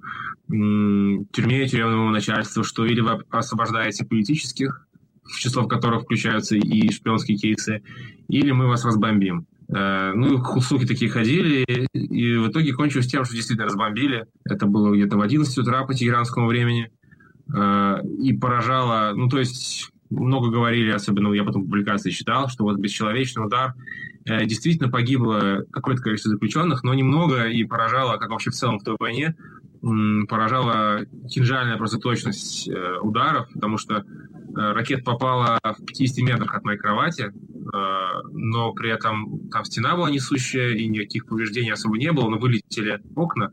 тюрьме, тюремному начальству, что или вы освобождаете политических, в число которых включаются и шпионские кейсы, или мы вас разбомбим. Ну, слухи такие ходили, и в итоге кончилось тем, что действительно разбомбили. Это было где-то в одиннадцать утра по тегеранскому времени. И поражало, ну, то есть много говорили, особенно я потом публикации читал, что вот бесчеловечный удар. Действительно погибло какое-то количество заключенных, но немного, и поражало, как вообще в целом в той войне, поражала кинжальная просто точность ударов, потому что ракета попала в пятидесяти метрах от моей кровати, но при этом там стена была несущая, и никаких повреждений особо не было, но вылетели окна.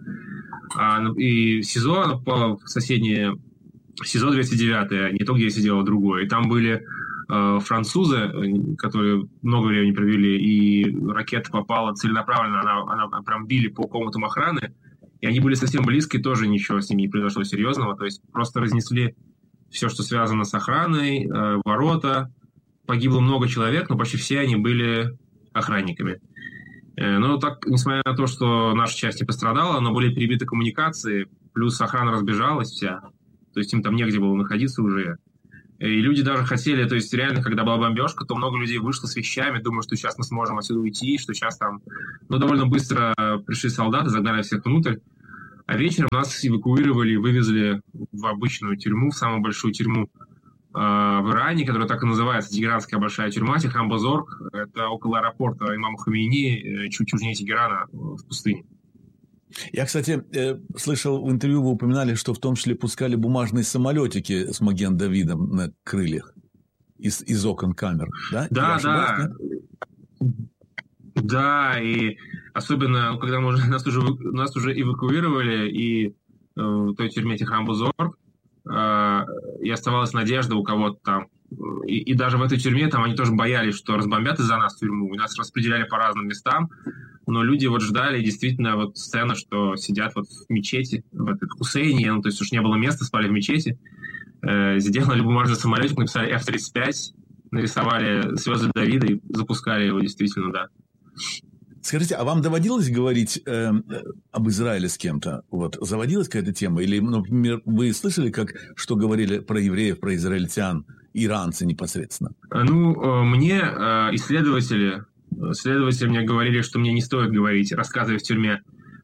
И СИЗО, она попала в соседнее СИЗО двести девять, не то, где я сидел, а другое. И там были французы, которые много времени провели, и ракета попала целенаправленно, она, она прям били по комнатам охраны, и они были совсем близко, и тоже ничего с ними не произошло серьезного, то есть просто разнесли все, что связано с охраной, э, ворота, погибло много человек, но почти все они были охранниками. Э, но так, несмотря на то, что наша часть не пострадала, но были перебиты коммуникации, плюс охрана разбежалась вся, то есть им там негде было находиться уже. И люди даже хотели, то есть реально, когда была бомбежка, то много людей вышло с вещами, думая, что сейчас мы сможем отсюда уйти, что сейчас там... Ну, довольно быстро пришли солдаты, загнали всех внутрь, а вечером нас эвакуировали и вывезли в обычную тюрьму, в самую большую тюрьму э, в Иране, которая так и называется, Тегеранская большая тюрьма, Техран-Бозорг, это около аэропорта имама Хомейни, чуть южнее Тегерана, в пустыне. Я, кстати, слышал в интервью, вы упоминали, что в том числе пускали бумажные самолетики с Маген-Давидом на крыльях из, из окон камер, да? Да, да. Да, и особенно, когда мы уже, нас, уже, нас уже эвакуировали, и э, в той тюрьме Техран-Бозорг, э, и оставалась надежда у кого-то там. И, и даже в этой тюрьме там они тоже боялись, что разбомбят из-за нас тюрьму, и нас распределяли по разным местам. Но люди вот ждали, действительно, вот сцена, что сидят вот в мечети, в этой Хусейне, ну, то есть уж не было места, спали в мечети, э, сделали бумажный самолетик, написали эф тридцать пять, нарисовали звезды Давида и запускали его, действительно, да. Скажите, а вам доводилось говорить э, об Израиле с кем-то? Вот, заводилась какая-то тема? Или, например, вы слышали, как, что говорили про евреев, про израильтян, иранцы непосредственно? Ну, мне э, исследователи... Следователи мне говорили, что мне не стоит говорить, рассказывать в тюрьме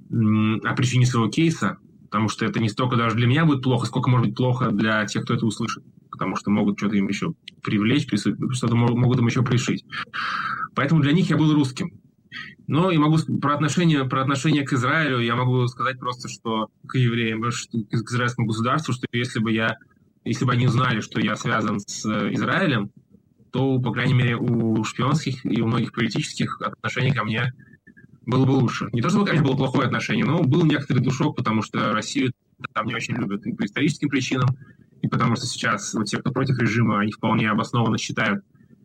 о причине своего кейса, потому что это не столько даже для меня будет плохо, сколько может быть плохо для тех, кто это услышит, потому что могут что-то им еще привлечь, что-то могут им еще пришить. Поэтому для них я был русским. Но и могу про отношение, про отношение к Израилю я могу сказать просто, что к евреям, к израильскому государству, что если бы я, если бы они узнали, что я связан с Израилем, то, по крайней мере, у шпионских и у многих политических отношений ко мне было бы лучше. Не то, чтобы ко мне было плохое отношение, но был некоторый душок, потому что Россию там не очень любят и по историческим причинам, и потому что сейчас вот те, кто против режима, они вполне обоснованно считают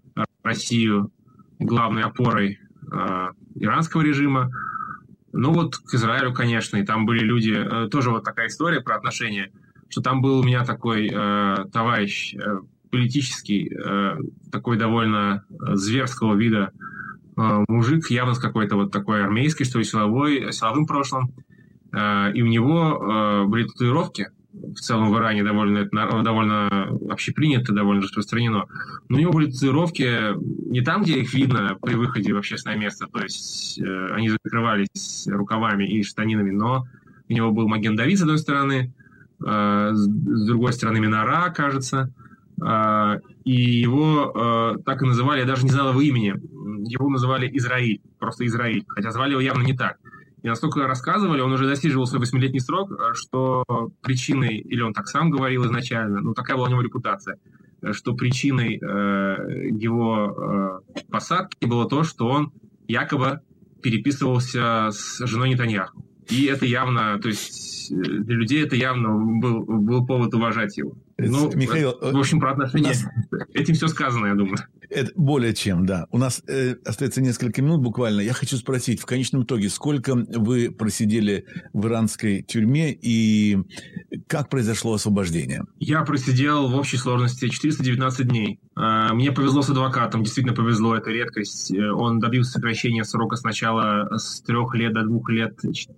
Россию главной опорой э, иранского режима. Ну вот к Израилю, конечно, и там были люди, э, тоже вот такая история про отношения, что там был у меня такой э, товарищ, э, политический, э, такой довольно зверского вида э, мужик, явно с какой-то вот такой армейской, что ли, силовой, силовым прошлым. Э, и у него э, были татуировки. В целом в Иране довольно, это довольно общепринято, довольно распространено. Но у него были татуировки не там, где их видно при выходе в общественное место, то есть э, они закрывались рукавами и штанинами, но у него был Маген-Давид с одной стороны, э, с другой стороны Минара, кажется. Uh, и его uh, так и называли, я даже не знал его имени, его называли Израиль, просто Израиль, хотя звали его явно не так. И насколько рассказывали, он уже досиживал свой восьмилетний срок, что причиной, или он так сам говорил изначально, ну такая была у него репутация, что причиной uh, его uh, посадки было то, что он якобы переписывался с женой Нетаньяху. И это явно, то есть для людей это явно был, был повод уважать его. Ну, Михаил, в общем, про отношения, нас... этим все сказано, я думаю. Это более чем, да. У нас э, остается несколько минут буквально. Я хочу спросить, в конечном итоге, сколько вы просидели в иранской тюрьме и как произошло освобождение? Я просидел в общей сложности четыреста девятнадцать дней. Мне повезло с адвокатом, действительно повезло, это редкость. Он добился сокращения срока сначала с трех лет до двух лет,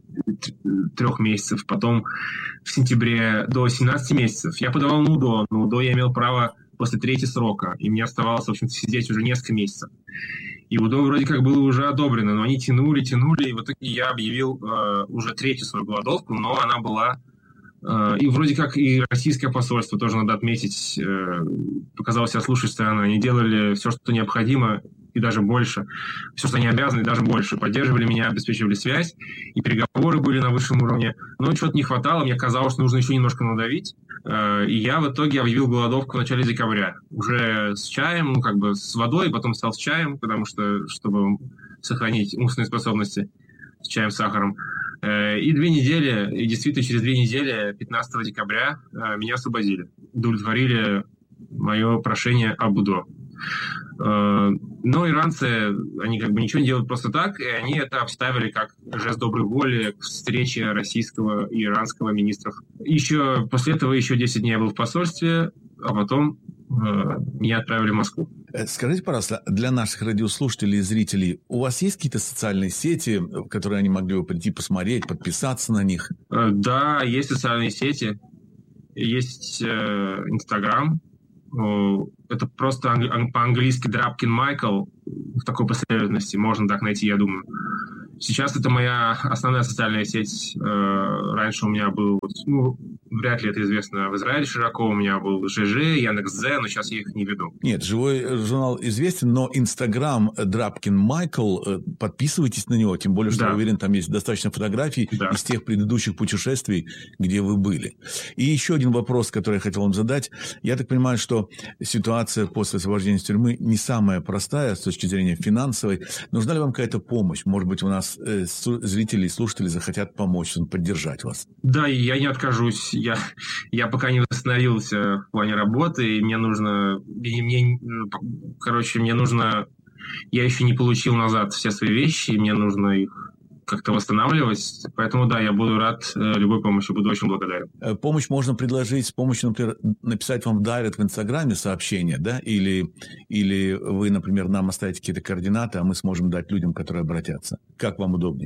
трех месяцев, потом в сентябре до семнадцати месяцев. Я подавал на УДО, на УДО я имел право после третьего срока, и мне оставалось, в общем-то, сидеть уже несколько месяцев. И УДО вроде как было уже одобрено, но они тянули, тянули, и в итоге я объявил э, уже третью свою голодовку, но она была... Э, и вроде как и российское посольство, тоже надо отметить, э, показало себя с лучшей стороны. Они делали все, что необходимо, и даже больше. Все, что они обязаны, и даже больше. Поддерживали меня, обеспечивали связь, и переговоры были на высшем уровне. Но чего-то не хватало, мне казалось, что нужно еще немножко надавить. И я в итоге объявил голодовку в начале декабря. Уже с чаем, ну как бы с водой, потом стал с чаем, потому что, чтобы сохранить умственные способности, с чаем, с сахаром. И две недели, и действительно через две недели, пятнадцатого декабря, меня освободили. Удовлетворили мое прошение об УДО. Но иранцы, они как бы ничего не делают просто так, и они это обставили как жест доброй воли к встрече российского и иранского министров. Еще после этого еще десять дней я был в посольстве, а потом меня отправили в Москву. Скажите, пожалуйста, для наших радиослушателей и зрителей, у вас есть какие-то социальные сети, в которые они могли бы прийти посмотреть, подписаться на них? Да, есть социальные сети. Есть Инстаграм. Это просто ан- по-английски Драпкин Майкл в такой последовательности. Можно так найти, я думаю. Сейчас это моя основная социальная сеть. Раньше у меня был, ну, вряд ли это известно в Израиле широко, у меня был ЖЖ, Яндекс.Зэ, но сейчас я их не веду. Нет, живой журнал известен, но Инстаграм Драпкин Майкл, подписывайтесь на него, тем более, что, да. я уверен, там есть достаточно фотографий да. из тех предыдущих путешествий, где вы были. И еще один вопрос, который я хотел вам задать. Я так понимаю, что ситуация после освобождения из тюрьмы не самая простая с точки зрения финансовой. Нужна ли вам какая-то помощь? Может быть, у нас зрители и слушатели захотят помочь, поддержать вас? Да, я не откажусь. Я, я пока не восстановился в плане работы, и мне нужно... И мне, короче, мне нужно... Я еще не получил назад все свои вещи, и мне нужно их как-то восстанавливать. Поэтому, да, я буду рад любой помощи, буду очень благодарен. Помощь можно предложить с помощью, например, написать вам в дайрект в Инстаграме сообщение, да? Или, или вы, например, нам оставите какие-то координаты, а мы сможем дать людям, которые обратятся. Как вам удобнее?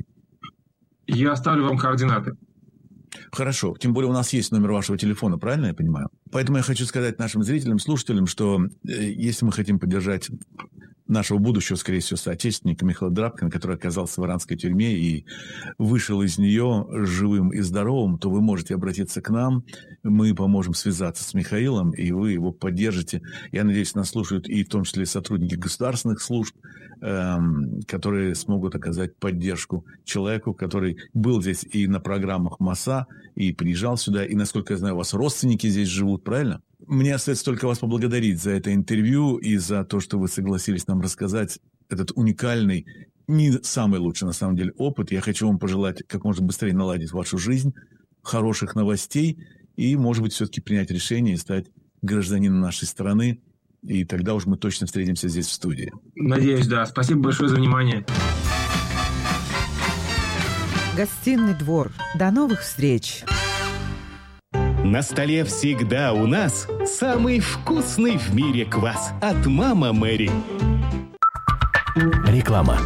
Я оставлю вам координаты. Хорошо. Тем более у нас есть номер вашего телефона, правильно я понимаю? Поэтому я хочу сказать нашим зрителям, слушателям, что если мы хотим поддержать нашего будущего, скорее всего, соотечественника Михаила Драпкина, который оказался в иранской тюрьме и вышел из нее живым и здоровым, то вы можете обратиться к нам, мы поможем связаться с Михаилом, и вы его поддержите. Я надеюсь, нас слушают и в том числе сотрудники государственных служб, эм, которые смогут оказать поддержку человеку, который был здесь и на программах МАСА, и приезжал сюда, и, насколько я знаю, у вас родственники здесь живут, правильно? Мне остается только вас поблагодарить за это интервью и за то, что вы согласились нам рассказать этот уникальный, не самый лучший на самом деле опыт. Я хочу вам пожелать как можно быстрее наладить вашу жизнь, хороших новостей и, может быть, все-таки принять решение и стать гражданином нашей страны. И тогда уж мы точно встретимся здесь в студии. Надеюсь, да. Спасибо большое за внимание. Гостиный двор. До новых встреч. На столе всегда у нас самый вкусный в мире квас от «Мама Мэри». Реклама.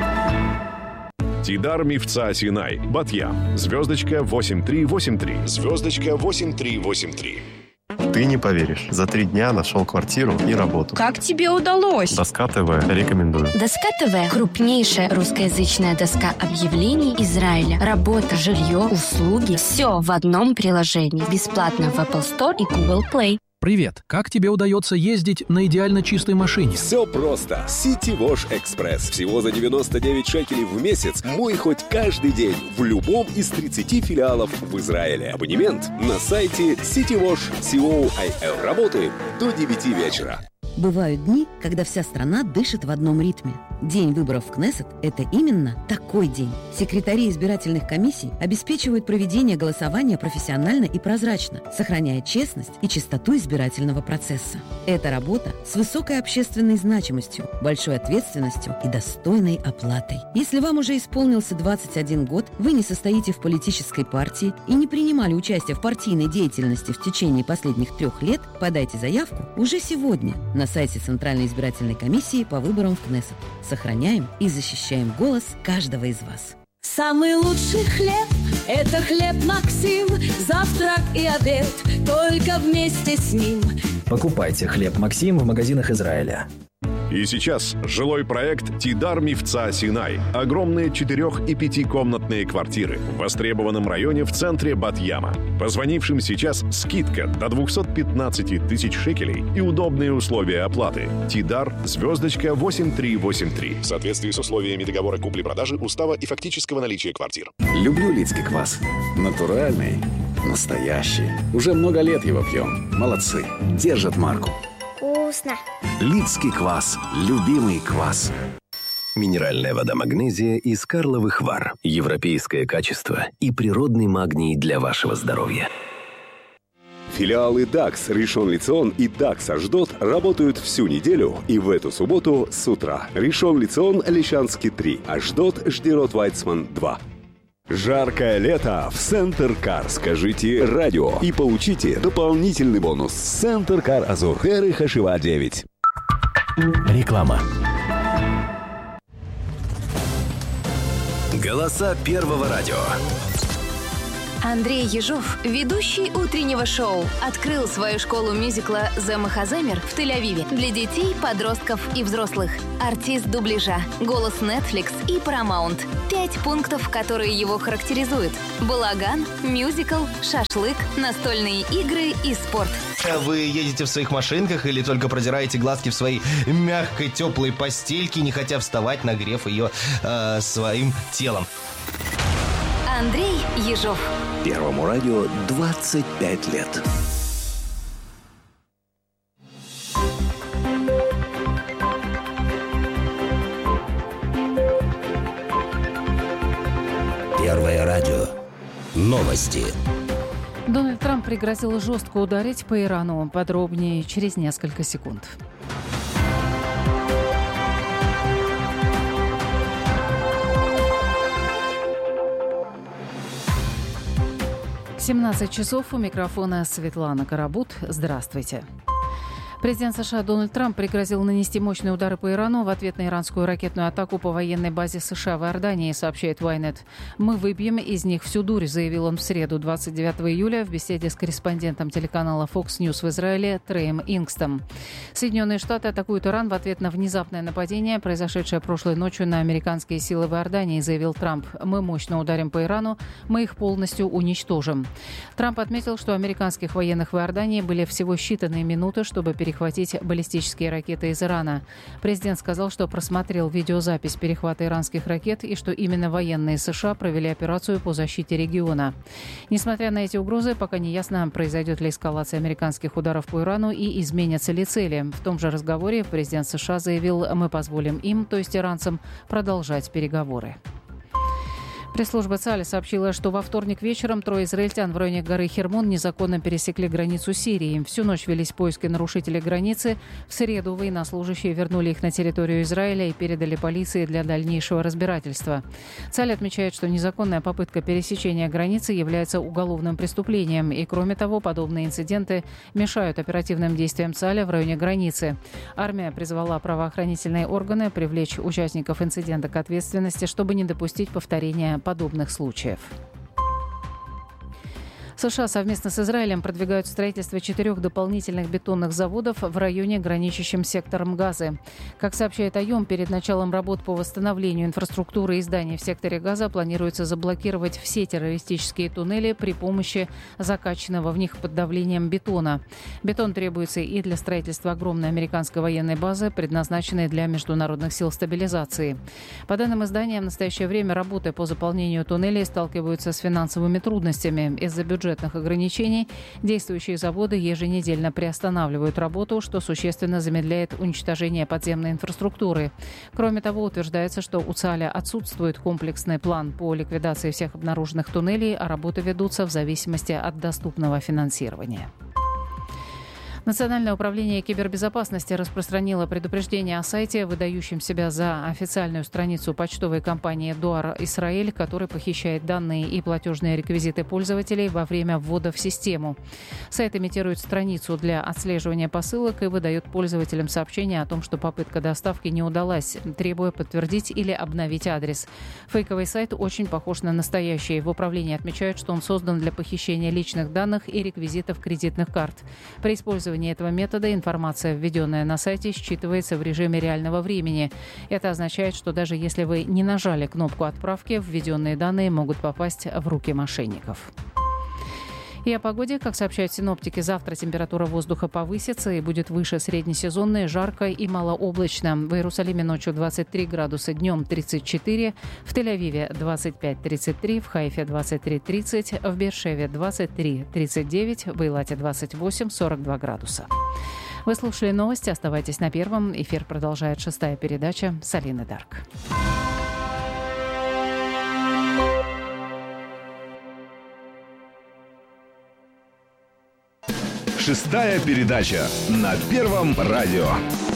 Тидар Мифца Синай, Батьям. Звездочка восемь три восемь три. Звездочка восемь три восемь три. Ты не поверишь. За три дня нашел квартиру и работу. Как тебе удалось? Доска ТВ. Рекомендую. Доска ТВ – крупнейшая русскоязычная доска объявлений Израиля. Работа, жилье, услуги – все в одном приложении. Бесплатно в Apple Store и Google Play. Привет! Как тебе удается ездить на идеально чистой машине? Все просто. City Wash Express. Всего за девяносто девять шекелей в месяц. Мой хоть каждый день в любом из тридцати филиалов в Израиле. Абонемент на сайте citywash точка co. Работаем до девяти вечера. Бывают дни, когда вся страна дышит в одном ритме. День выборов в Кнессет – это именно такой день. Секретари избирательных комиссий обеспечивают проведение голосования профессионально и прозрачно, сохраняя честность и чистоту избирательного процесса. Это работа с высокой общественной значимостью, большой ответственностью и достойной оплатой. Если вам уже исполнился двадцать один год, вы не состоите в политической партии и не принимали участие в партийной деятельности в течение последних трех лет, подайте заявку уже сегодня на сайте Центральной избирательной комиссии по выборам в Кнессет. Сохраняем и защищаем голос каждого из вас. Самый лучший хлеб – это хлеб Максим. Завтрак и обед только вместе с ним. Покупайте хлеб Максим в магазинах Израиля. И сейчас жилой проект «Тидар Мифца Синай». Огромные четырех- и пятикомнатные квартиры в востребованном районе в центре Бат-Яма. Позвонившим сейчас скидка до двести пятнадцать тысяч шекелей и удобные условия оплаты. «Тидар» звездочка восемь три восемь три. В соответствии с условиями договора купли-продажи, устава и фактического наличия квартир. Люблю лидский квас. Натуральный, настоящий. Уже много лет его пьем. Молодцы. Держат марку. Вкусно. Лидский квас. Любимый квас. Минеральная вода «Магнезия» из Карловых Вар. Европейское качество и природный магний для вашего здоровья. Филиалы дакс Ришон Лецион и дакс Ашдот работают всю неделю и в эту субботу с утра. Ришон Лецион Лещанский три, Ашдот Ждерот Вайцман два. Жаркое лето в Центр Кар. Скажите радио и получите дополнительный бонус. Центр Кар Азур. Эры Хашива девять. Реклама. Голоса Первого радио. Андрей Ежов, ведущий утреннего шоу, открыл свою школу мюзикла «The Махазамер» в Тель-Авиве для детей, подростков и взрослых. Артист дубляжа, голос Netflix и Paramount. Пять пунктов, которые его характеризуют. Балаган, мюзикл, шашлык, настольные игры и спорт. Вы едете в своих машинках или только продираете глазки в своей мягкой теплой постельке, не хотя вставать, нагрев ее э, своим телом? Андрей Ежов. Первому радио двадцать пять лет. Первое радио. Новости. Дональд Трамп пригрозил жестко ударить по Ирану. Подробнее через несколько секунд. семнадцать часов, у микрофона Светлана Карабут. Здравствуйте. Президент США Дональд Трамп пригрозил нанести мощные удары по Ирану в ответ на иранскую ракетную атаку по военной базе США в Иордании, сообщает Вайнет. «Мы выбьем из них всю дурь», заявил он в среду, двадцать девятого июля, в беседе с корреспондентом телеканала Fox News в Израиле Треем Ингстом. Соединенные Штаты атакуют Иран в ответ на внезапное нападение, произошедшее прошлой ночью на американские силы в Иордании, заявил Трамп. «Мы мощно ударим по Ирану, мы их полностью уничтожим». Трамп отметил, что американских военных в Иордании были всего считанные минуты, чтобы перехватить перехватить баллистические ракеты из Ирана. Президент сказал, что просмотрел видеозапись перехвата иранских ракет и что именно военные США провели операцию по защите региона. Несмотря на эти угрозы, пока не ясно, произойдет ли эскалация американских ударов по Ирану и изменятся ли цели. В том же разговоре президент США заявил: «Мы позволим им, то есть иранцам, продолжать переговоры». Пресс-служба ЦАЛИ сообщила, что во вторник вечером трое израильтян в районе горы Хермон незаконно пересекли границу Сирии. Всю ночь велись поиски нарушителей границы. В среду военнослужащие вернули их на территорию Израиля и передали полиции для дальнейшего разбирательства. ЦАЛИ отмечает, что незаконная попытка пересечения границы является уголовным преступлением. И, кроме того, подобные инциденты мешают оперативным действиям ЦАЛИ в районе границы. Армия призвала правоохранительные органы привлечь участников инцидента к ответственности, чтобы не допустить повторения подобных случаев. США совместно с Израилем продвигают строительство четырех дополнительных бетонных заводов в районе, граничащем с сектором Газы. Как сообщает АЙОМ, перед началом работ по восстановлению инфраструктуры и зданий в секторе Газа планируется заблокировать все террористические туннели при помощи закачанного в них под давлением бетона. Бетон требуется и для строительства огромной американской военной базы, предназначенной для международных сил стабилизации. По данным издания, в настоящее время работы по заполнению туннелей сталкиваются с финансовыми трудностями. Из-за бюджета ограничений действующие заводы еженедельно приостанавливают работу, что существенно замедляет уничтожение подземной инфраструктуры. Кроме того, утверждается, что у ЦАЛИ отсутствует комплексный план по ликвидации всех обнаруженных туннелей, а работы ведутся в зависимости от доступного финансирования. Национальное управление кибербезопасности распространило предупреждение о сайте, выдающем себя за официальную страницу почтовой компании Доар Исраэль, который похищает данные и платежные реквизиты пользователей во время ввода в систему. Сайт имитирует страницу для отслеживания посылок и выдает пользователям сообщения о том, что попытка доставки не удалась, требуя подтвердить или обновить адрес. Фейковый сайт очень похож на настоящий. В управлении отмечают, что он создан для похищения личных данных и реквизитов кредитных карт. При использовании этого метода информация, введенная на сайте, считывается в режиме реального времени. Это означает, что даже если вы не нажали кнопку отправки, введенные данные могут попасть в руки мошенников. И о погоде. Как сообщают синоптики, завтра температура воздуха повысится и будет выше среднесезонной, жарко и малооблачно. В Иерусалиме ночью двадцать три градуса, днем тридцать четыре, в Тель-Авиве двадцать пять тридцать три, в Хайфе двадцать три тридцать, в Беэр-Шеве двадцать три тридцать девять, в Эйлате двадцать восемь сорок два градуса. Вы слушали новости. Оставайтесь на Первом. Эфир продолжает шестая передача с Алиной Дарк. шестая передача на Первом радио.